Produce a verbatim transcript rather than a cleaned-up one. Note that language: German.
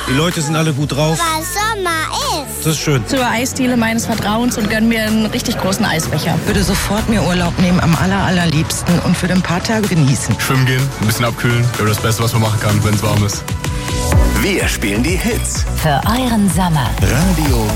Die Leute sind alle gut drauf. Weil Sommer ist. Das ist schön. Zur Eisdiele meines Vertrauens und gönn mir einen richtig großen Eisbecher. Würde sofort mir Urlaub nehmen, am aller, allerliebsten und für ein paar Tage genießen. Schwimmen gehen, ein bisschen abkühlen. Wäre das Beste, was man machen kann, wenn es warm ist. Wir spielen die Hits. Für euren Sommer. Radio